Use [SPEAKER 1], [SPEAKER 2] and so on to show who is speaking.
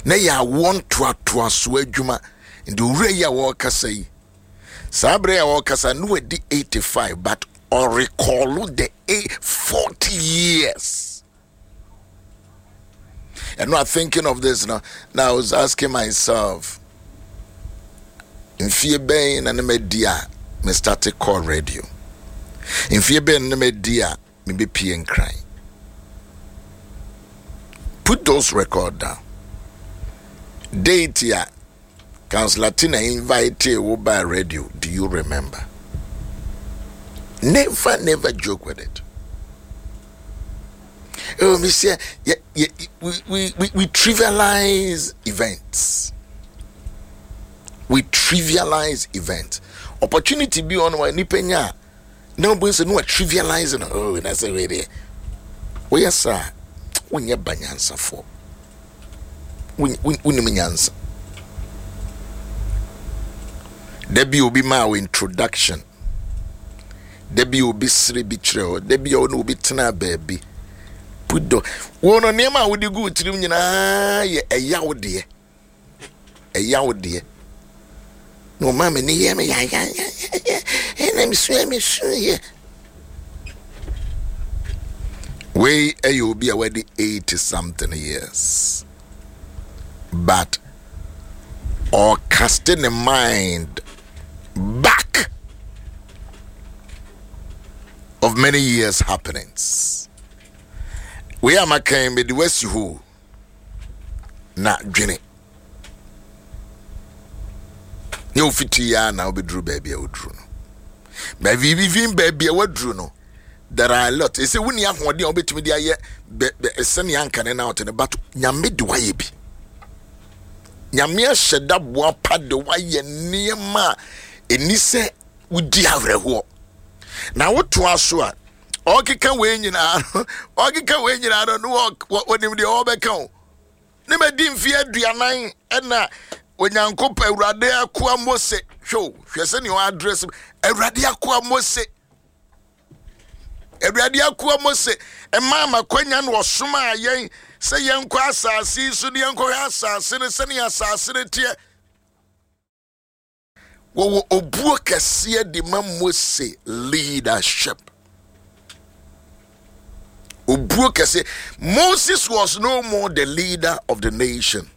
[SPEAKER 1] na ya want to aso adwuma ndi owura ya wo kasa yi sabre ya wo kasa no di 85 but or recall the 40 years. And I'm thinking of this now I was asking myself, in fear being and media me started call radio, in fear being and media me be pee and cry. Put those record down. Date ya Councillor Tina invited you by radio. Do you remember? Never joke with it. Oh, Monsieur, we trivialize events. We trivialize events. Opportunity be on one nipenya. No one say no trivializing. Oh, that's a way there. We are sir. When you banyansa for. When menyansa. Debbie will be my introduction. Debbie will be sri bichro. Debbie will be tna baby. Put do. Wono nema would you go to him? A yaw dear. A yaw dear. No, mamma, near me. And I'm swimming here. Way you will be already 80 something years. But or casting a mind back of many years happenings. We are making the West who not Jenny. No 50 years now be drew baby I would drew. Baby baby I would drew no. There are a lot. It's a when you have one day bit media yet a sunny anchor and out in the battle. Yamid Wayabi. Yamia shed up one pad the way near ma. And he said, would you have a war? Now, what to us? Oki can win you now. Oki can win you. I don't know what him the overcome. Never didn't fear Diana and when you uncle Radia Kuamose show. She send your address. A Radia Kuamose. A Radia Kuamose. And Mamma Quenyan was suma yang say young Quassa, see Sudian Coyasa, Sinisania, Sassinity. What Obuka see the man was say leadership. Obuka say Moses was no more the leader of the nation.